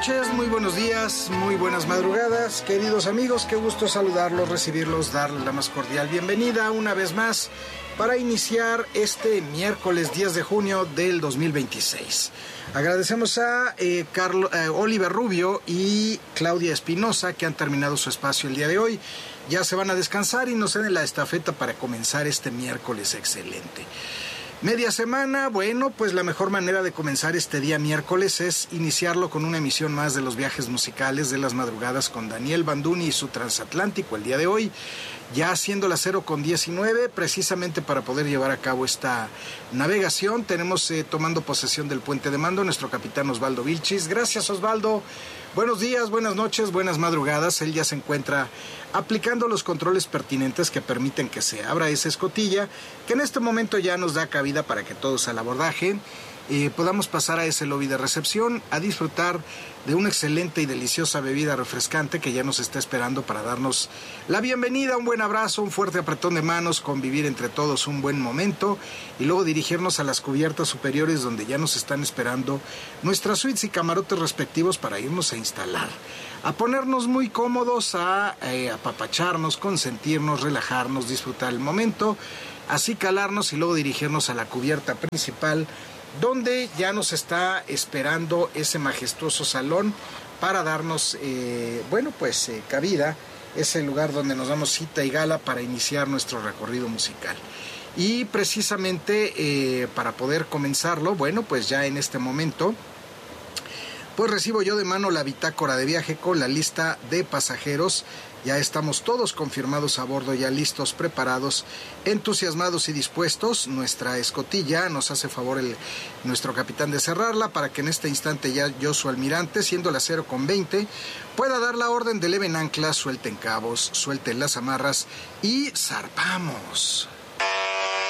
noches, muy buenos días, muy buenas madrugadas, queridos amigos, qué gusto saludarlos, recibirlos, darles la más cordial bienvenida una vez más para iniciar este miércoles 10 de junio del 2026. Agradecemos a Oliver Rubio y Claudia Espinosa que han terminado su espacio el día de hoy. Ya se van a descansar y nos ceden la estafeta para comenzar este miércoles excelente. Media semana, bueno, pues la mejor manera de comenzar este día miércoles es iniciarlo con una emisión más de los viajes musicales de las madrugadas con Daniel Banduni y su transatlántico el día de hoy, ya siendo las 0:19, precisamente para poder llevar a cabo esta navegación. Tenemos tomando posesión del puente de mando nuestro capitán Osvaldo Vilchis. Gracias, Osvaldo. Buenos días, buenas noches, buenas madrugadas. Él ya se encuentra aplicando los controles pertinentes que permiten que se abra esa escotilla, que en este momento ya nos da cabida para que todos al abordaje podamos pasar a ese lobby de recepción a disfrutar de una excelente y deliciosa bebida refrescante que ya nos está esperando para darnos la bienvenida, un buen abrazo, un fuerte apretón de manos, convivir entre todos un buen momento y luego dirigirnos a las cubiertas superiores donde ya nos están esperando nuestras suites y camarotes respectivos para irnos a instalar, a ponernos muy cómodos, a apapacharnos, consentirnos, relajarnos, disfrutar el momento, así calarnos y luego dirigirnos a la cubierta principal donde ya nos está esperando ese majestuoso salón para darnos, cabida, ese lugar donde nos damos cita y gala para iniciar nuestro recorrido musical. Y precisamente para poder comenzarlo, bueno, pues ya en este momento, pues recibo yo de mano la bitácora de viaje con la lista de pasajeros. Ya estamos todos confirmados a bordo, ya listos, preparados, entusiasmados y dispuestos. Nuestra escotilla nos hace favor nuestro capitán de cerrarla para que en este instante ya yo, su almirante, siendo las 0:20, pueda dar la orden de leven anclas, suelten cabos, suelten las amarras y zarpamos.